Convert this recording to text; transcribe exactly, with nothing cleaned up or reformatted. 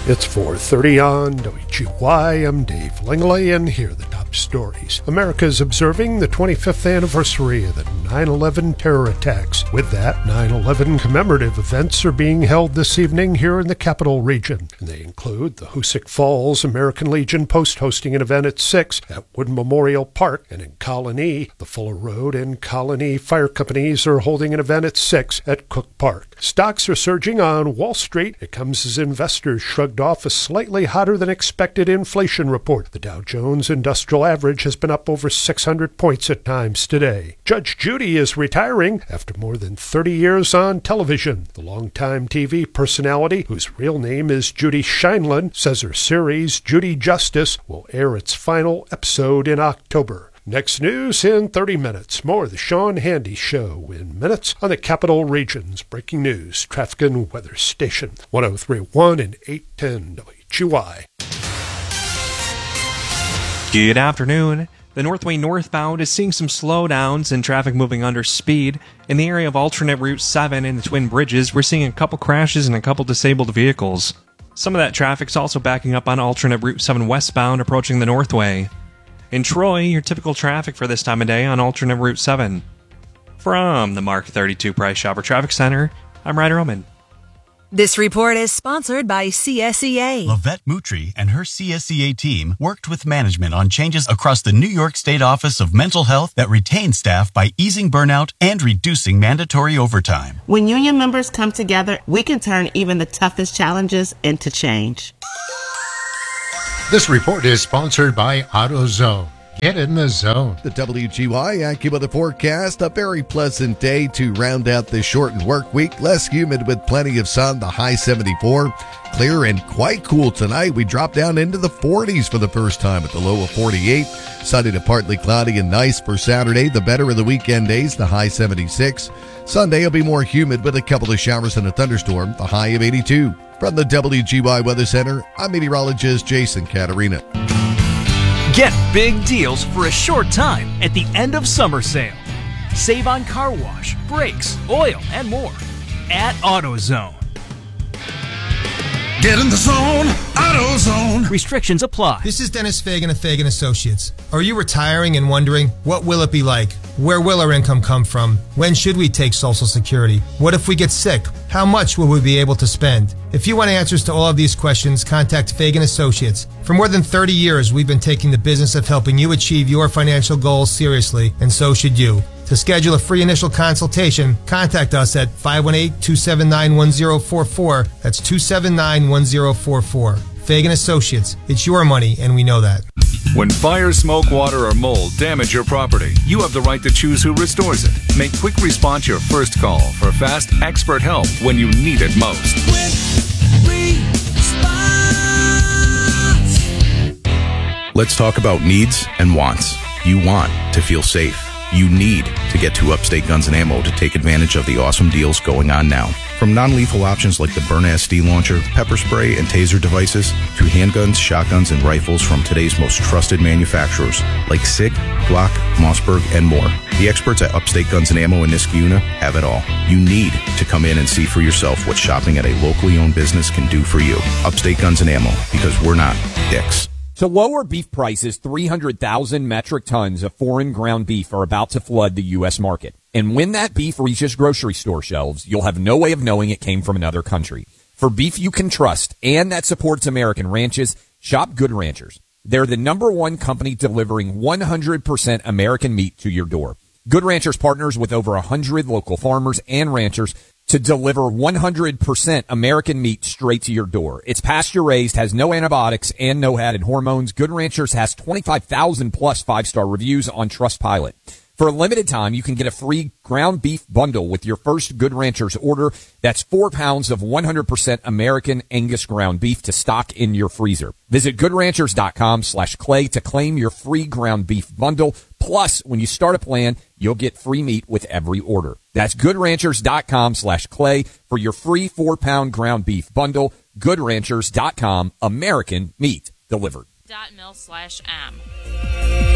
It's four thirty on W G Y. I'm Dave Langley, and here are the top stories. America is observing the twenty-fifth anniversary of the nine eleven terror attacks. With that, nine eleven commemorative events are being held this evening here in the Capital Region. And they include the Hoosick Falls American Legion Post hosting an event at six at Wood Memorial Park, and in Colony, the Fuller Road and Colony Fire Companies are holding an event at six at Cook Park. Stocks are surging on Wall Street. It comes as investors shrugged off a slightly hotter than expected inflation report. The Dow Jones Industrial Average has been up over six hundred points at times today. Judge Judy is retiring after more than thirty years on television. The longtime T V personality, whose real name is Judy Scheinlin, says her series, Judy Justice, will air its final episode in October. Next news in thirty minutes. More of the Sean Handy Show in minutes on the Capital Region's breaking news, traffic and weather station. one oh three point one and eight ten W G Y. Good afternoon. The Northway northbound is seeing some slowdowns and traffic moving under speed. In the area of alternate Route seven and the Twin Bridges, we're seeing a couple crashes and a couple disabled vehicles. Some of that traffic's also backing up on alternate Route seven westbound approaching the Northway. In Troy, your typical traffic for this time of day on alternate Route seven. From the Mark thirty-two Price Chopper Traffic Center, I'm Ryder Oman. This report is sponsored by C S E A. Lavette Moutry and her C S E A team worked with management on changes across the New York State Office of Mental Health that retain staff by easing burnout and reducing mandatory overtime. When union members come together, we can turn even the toughest challenges into change. This report is sponsored by AutoZone. Get in the zone. The W G Y AccuWeather forecast, a very pleasant day to round out this shortened work week. Less humid with plenty of sun, the high seventy-four. Clear and quite cool tonight. We drop down into the forties for the first time at the low of forty-eight. Sunny to partly cloudy and nice for Saturday. The better of the weekend days, the high seventy-six. Sunday will be more humid with a couple of showers and a thunderstorm, the high of eighty-two. From the W G Y Weather Center, I'm meteorologist Jason Caterina. Get big deals for a short time at the end of summer sale. Save on car wash, brakes, oil, and more at AutoZone. Get in the zone, AutoZone. Restrictions apply. This is Dennis Fagan of Fagan Associates. Are you retiring and wondering, what will it be like? Where will our income come from? When should we take Social Security? What if we get sick? How much will we be able to spend? If you want answers to all of these questions, contact Fagan Associates. For more than thirty years, we've been taking the business of helping you achieve your financial goals seriously, and so should you. To schedule a free initial consultation, contact us at five one eight, two seven nine, one zero four four. That's two seven nine, one zero four four. Fagan Associates. It's your money, and we know that. When fire, smoke, water, or mold damage your property, you have the right to choose who restores it. Make Quick Response your first call for fast, expert help when you need it most. Quick Response. Let's talk about needs and wants. You want to feel safe. You need to get to Upstate Guns and Ammo to take advantage of the awesome deals going on now. From non-lethal options like the Byrna S D launcher, pepper spray, and taser devices, to handguns, shotguns, and rifles from today's most trusted manufacturers like SIG, Glock, Mossberg, and more. The experts at Upstate Guns and Ammo in Niskayuna have it all. You need to come in and see for yourself what shopping at a locally owned business can do for you. Upstate Guns and Ammo, because we're not dicks. To lower beef prices, three hundred thousand metric tons of foreign ground beef are about to flood the U S market. And when that beef reaches grocery store shelves, you'll have no way of knowing it came from another country. For beef you can trust and that supports American ranches, shop Good Ranchers. They're the number one company delivering one hundred percent American meat to your door. Good Ranchers partners with over one hundred local farmers and ranchers to deliver one hundred percent American meat straight to your door. It's pasture-raised, has no antibiotics, and no added hormones. Good Ranchers has twenty-five thousand plus five-star reviews on Trustpilot. For a limited time, you can get a free ground beef bundle with your first Good Ranchers order. That's four pounds of one hundred percent American Angus ground beef to stock in your freezer. Visit goodranchers.com slash clay to claim your free ground beef bundle. Plus, when you start a plan, you'll get free meat with every order. That's goodranchers.com slash clay for your free four-pound ground beef bundle. Goodranchers dot com, American meat delivered. Dot mil slash M.